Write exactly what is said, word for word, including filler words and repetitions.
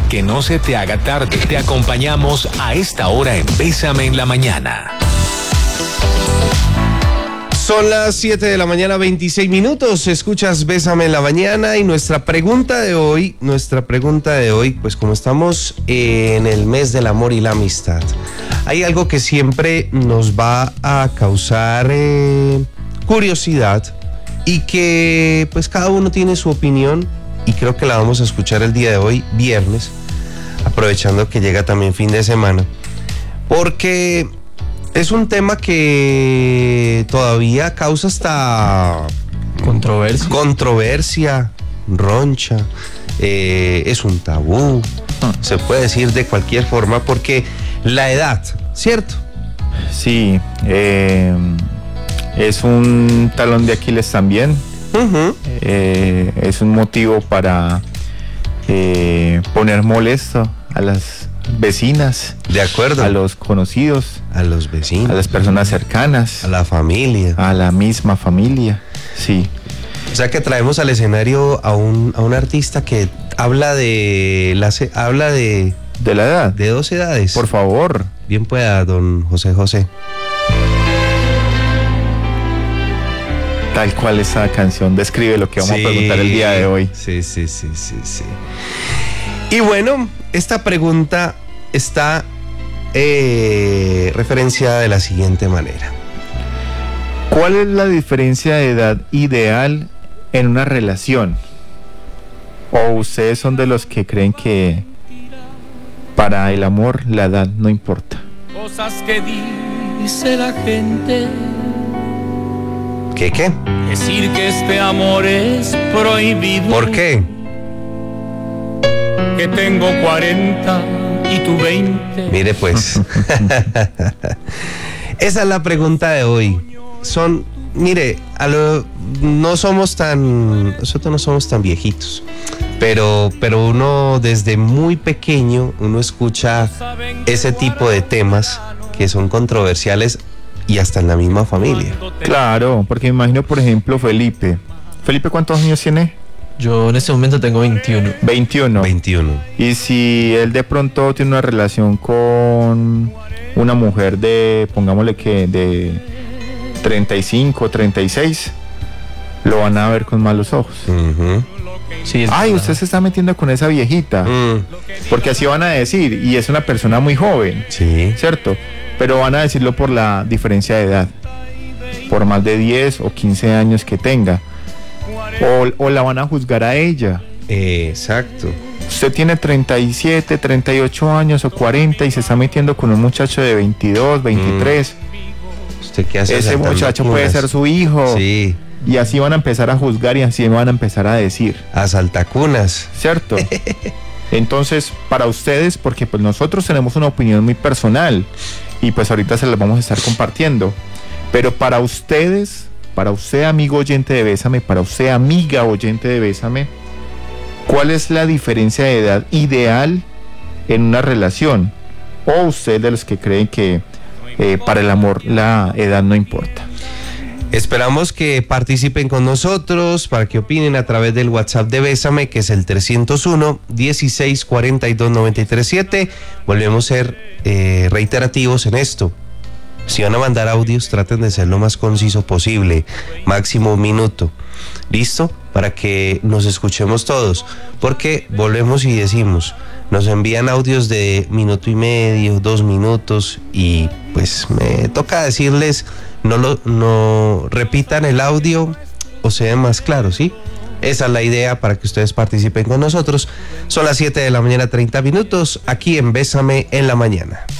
que no se te haga tarde. Te acompañamos a esta hora en Bésame en la Mañana. Son las siete de la mañana, veintiséis minutos. Escuchas Bésame en la Mañana y nuestra pregunta de hoy, nuestra pregunta de hoy, pues como estamos en el mes del amor y la amistad, hay algo que siempre nos va a causar eh, curiosidad y que pues cada uno tiene su opinión y creo que la vamos a escuchar el día de hoy, viernes, aprovechando que llega también fin de semana, porque es un tema que todavía causa hasta controversia, controversia roncha, eh, es un tabú, ah. se puede decir de cualquier forma, porque la edad, ¿cierto? Sí, eh, es un talón de Aquiles también, uh-huh. eh, es un motivo para eh, poner molesto a las vecinas, de acuerdo, a los conocidos, a los vecinos, a las personas cercanas, a la familia, a la misma familia, sí. O sea que traemos al escenario a un a un artista que habla de la habla de de la edad, de dos edades. Por favor, bien pueda, don José José. Tal cual esa canción describe lo que vamos sí, a preguntar el día de hoy. Sí, sí, sí, sí, sí. Y bueno, esta pregunta está eh, referenciada de la siguiente manera. ¿Cuál es la diferencia de edad ideal en una relación? ¿O ustedes son de los que creen que para el amor la edad no importa? Cosas que dice la gente. ¿Qué qué? Decir que este amor es prohibido. ¿Por qué? Que tengo cuarenta y tú veinte. Mire pues. Esa es la pregunta de hoy. Son, mire, a lo, no somos tan, nosotros no somos tan viejitos, pero, pero uno desde muy pequeño, uno escucha ese tipo de temas que son controversiales y hasta en la misma familia. Claro, porque me imagino, por ejemplo, Felipe. Felipe, ¿cuántos años tiene? Yo en este momento tengo veintiuno. veintiuno. veintiuno. Y si él de pronto tiene una relación con una mujer de, pongámosle que de treinta y cinco, treinta y seis, lo van a ver con malos ojos. Uh-huh. Sí, ay, usted se está metiendo con esa viejita. Mm. Porque así van a decir, y es una persona muy joven. Sí. ¿Cierto? Pero van a decirlo por la diferencia de edad. Por más de diez o quince años que tenga. O, o la van a juzgar a ella. Exacto. Usted tiene treinta y siete, treinta y ocho años o cuarenta y se está metiendo con un muchacho de veintidós, veintitrés. Mm. ¿Usted qué hace? Ese muchacho puede ser su hijo. Sí. Y así van a empezar a juzgar y así van a empezar a decir. A saltacunas. ¿Cierto? Entonces, para ustedes, porque pues nosotros tenemos una opinión muy personal y pues ahorita se las vamos a estar compartiendo. Pero para ustedes, para usted amigo oyente de Bésame, para usted amiga oyente de Bésame, ¿cuál es la diferencia de edad ideal en una relación? ¿O usted de los que creen que eh, para el amor la edad no importa? Esperamos que participen con nosotros para que opinen a través del WhatsApp de Bésame, que es el trescientos uno, dieciséis cuarenta y dos noventa y tres siete. Volvemos a ser eh, reiterativos en esto. Si van a mandar audios, traten de ser lo más conciso posible, máximo un minuto. ¿Listo? Para que nos escuchemos todos. Porque volvemos y decimos, nos envían audios de minuto y medio, dos minutos, y pues me toca decirles, no lo no repitan el audio o sean más claros, ¿sí? Esa es la idea para que ustedes participen con nosotros. Son las siete de la mañana, treinta minutos, aquí en Bésame en la Mañana.